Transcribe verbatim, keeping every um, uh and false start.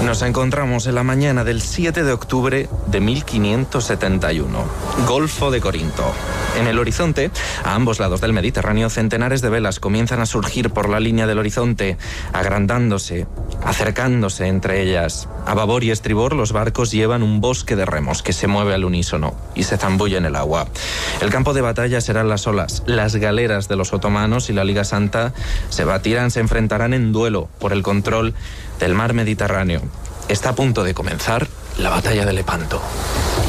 Nos encontramos en la mañana del siete de octubre de mil quinientos setenta y uno. Golfo de Corinto. En el horizonte, a ambos lados del Mediterráneo, centenares de velas comienzan a surgir por la línea del horizonte, agrandándose, acercándose entre ellas. A babor y estribor, los barcos llevan un bosque de remos que se mueve al unísono y se zambulle en el agua. El campo de batalla serán las olas. Las galeras de los otomanos y la Liga Santa se batirán, se enfrentarán en duelo por el control del mar Mediterráneo. Está a punto de comenzar la batalla de Lepanto.